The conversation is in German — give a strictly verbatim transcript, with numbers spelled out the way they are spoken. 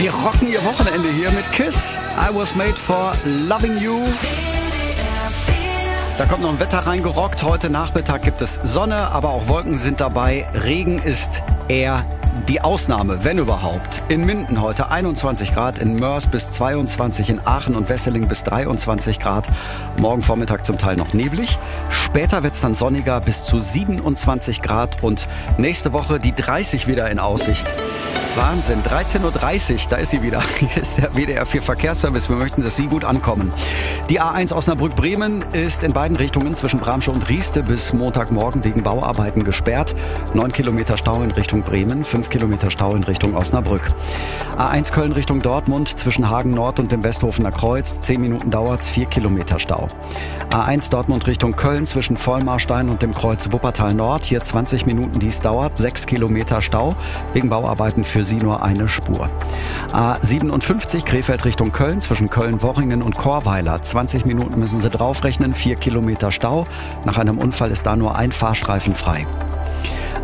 Die rocken ihr Wochenende hier mit Kiss. I was made for loving you. Da kommt noch ein Wetter reingerockt. Heute Nachmittag gibt es Sonne, aber auch Wolken sind dabei. Regen ist eher die Ausnahme, wenn überhaupt. In Minden heute einundzwanzig Grad, in Mörs bis zweiundzwanzig, in Aachen und Wesseling bis dreiundzwanzig Grad. Morgen Vormittag zum Teil noch neblig. Später wird es dann sonniger bis zu siebenundzwanzig Grad und nächste Woche die dreißig wieder in Aussicht. Wahnsinn, dreizehn Uhr dreißig, da ist sie wieder. Hier ist der W D R vier Verkehrsservice. Wir möchten, dass Sie gut ankommen. Die A eins Osnabrück-Bremen ist in beiden Richtungen zwischen Bramsche und Rieste bis Montagmorgen wegen Bauarbeiten gesperrt. Neun Kilometer Stau in Richtung Bremen, fünf Kilometer Stau in Richtung Osnabrück. A eins Köln Richtung Dortmund zwischen Hagen Nord und dem Westhofener Kreuz. Zehn Minuten dauert's, vier Kilometer Stau. A eins Dortmund Richtung Köln zwischen Vollmarstein und dem Kreuz Wuppertal Nord. Hier zwanzig Minuten, dies dauert. Sechs Kilometer Stau wegen Bauarbeiten für Sie nur eine Spur. A siebenundfünfzig Krefeld Richtung Köln zwischen Köln-Worringen und Chorweiler. zwanzig Minuten müssen Sie draufrechnen, vier Kilometer Stau. Nach einem Unfall ist da nur ein Fahrstreifen frei.